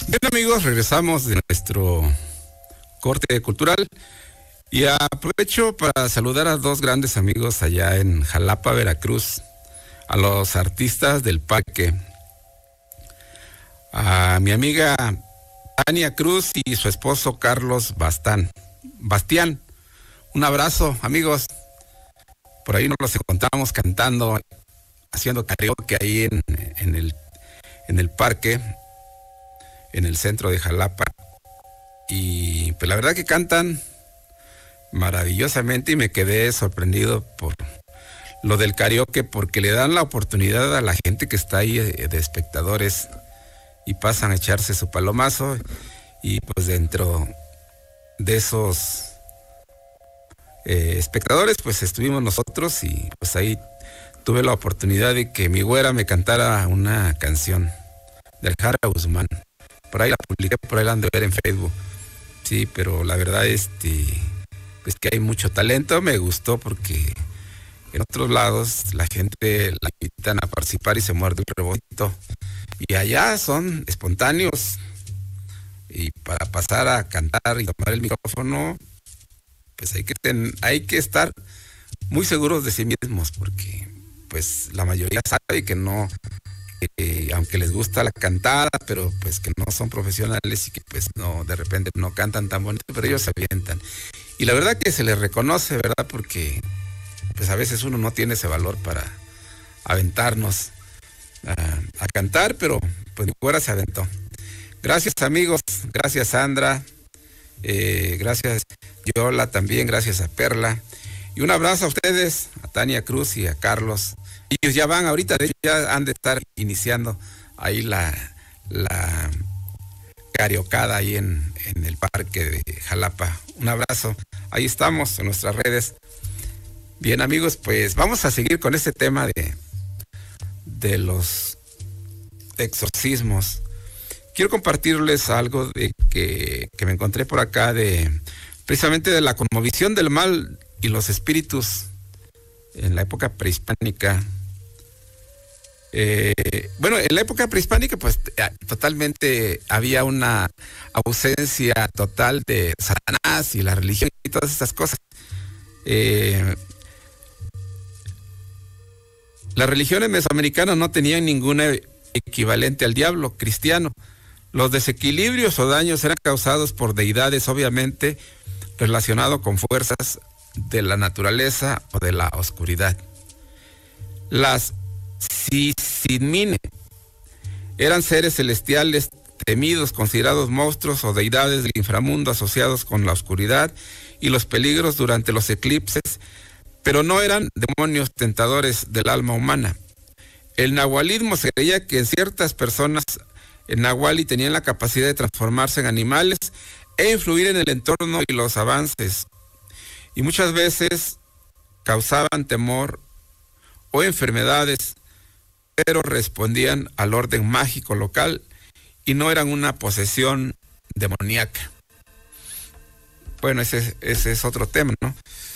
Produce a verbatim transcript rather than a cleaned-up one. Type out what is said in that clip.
Bien, amigos, regresamos de nuestro corte cultural y aprovecho para saludar a dos grandes amigos allá en Jalapa, Veracruz, a los artistas del parque, a mi amiga Tania Cruz y su esposo Carlos Bastán, Bastián. Un abrazo, amigos. Por ahí nos los encontramos cantando, haciendo karaoke ahí en, en el, en el parque, en el centro de Jalapa. Y pues la verdad que cantan maravillosamente y me quedé sorprendido por lo del karaoke, porque le dan la oportunidad a la gente que está ahí de espectadores y pasan a echarse su palomazo, y pues dentro de esos eh, espectadores pues estuvimos nosotros, y pues ahí tuve la oportunidad de que mi güera me cantara una canción del Jara Guzmán. Por ahí la publiqué, por ahí la han de ver en Facebook. Sí, pero la verdad este pues que hay mucho talento. Me gustó porque en otros lados la gente la invitan a participar y se muerde el rebotito, y allá son espontáneos, y para pasar a cantar y tomar el micrófono pues hay que ten, hay que estar muy seguros de sí mismos, porque pues la mayoría sabe que no, eh, aunque les gusta la cantada, pero pues que no son profesionales y que pues no, de repente no cantan tan bonito, pero ellos se avientan. Y la verdad que se les reconoce, ¿verdad? Porque pues a veces uno no tiene ese valor para aventarnos a, a cantar, pero pues mi güera se aventó. Gracias, amigos, gracias, Sandra, eh, gracias Yola también, gracias a Perla, y un abrazo a ustedes, a Tania Cruz y a Carlos. Ellos ya van ahorita, de hecho ya han de estar iniciando ahí la, la karaokada ahí en, en el parque de Jalapa. Un abrazo, ahí estamos en nuestras redes. Bien, amigos, pues vamos a seguir con este tema de, de los exorcismos. Quiero compartirles algo de que, que me encontré por acá, de precisamente de la cosmovisión del mal y los espíritus en la época prehispánica. Eh, bueno, en la época prehispánica pues totalmente había una ausencia total de Satanás y la religión y todas estas cosas. Eh, las religiones mesoamericanas no tenían ningún equivalente al diablo cristiano. Los desequilibrios o daños eran causados por deidades, obviamente relacionados con fuerzas de la naturaleza o de la oscuridad. Las Sisimine eran seres celestiales temidos, considerados monstruos o deidades del inframundo asociados con la oscuridad y los peligros durante los eclipses, pero no eran demonios tentadores del alma humana. El nahualismo se creía que ciertas personas en nahuali tenían la capacidad de transformarse en animales e influir en el entorno y los avances, y muchas veces causaban temor o enfermedades, pero respondían al orden mágico local y no eran una posesión demoníaca. Bueno, ese, ese es otro tema, ¿no?